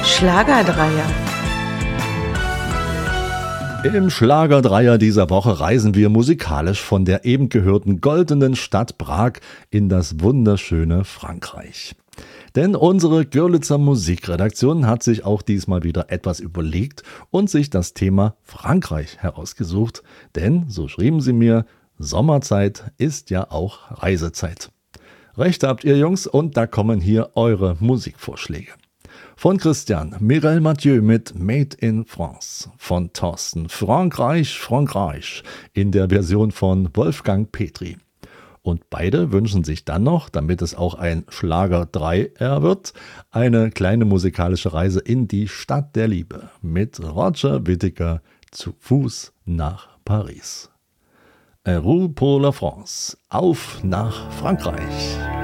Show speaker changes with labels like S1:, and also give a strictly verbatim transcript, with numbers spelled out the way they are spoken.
S1: Schlagerdreier.
S2: Im Schlagerdreier dieser Woche reisen wir musikalisch von der eben gehörten goldenen Stadt Prag in das wunderschöne Frankreich. Denn unsere Görlitzer Musikredaktion hat sich auch diesmal wieder etwas überlegt und sich das Thema Frankreich herausgesucht. Denn, so schrieben sie mir, Sommerzeit ist ja auch Reisezeit. Recht habt ihr Jungs, und da kommen hier eure Musikvorschläge. Von Christian, Mireille Mathieu mit Made in France. Von Thorsten, Frankreich, Frankreich in der Version von Wolfgang Petri. Und beide wünschen sich dann noch, damit es auch ein Schlager drei R wird, eine kleine musikalische Reise in die Stadt der Liebe mit Roger Whittaker zu Fuß nach Paris. En route pour la France. Auf nach Frankreich.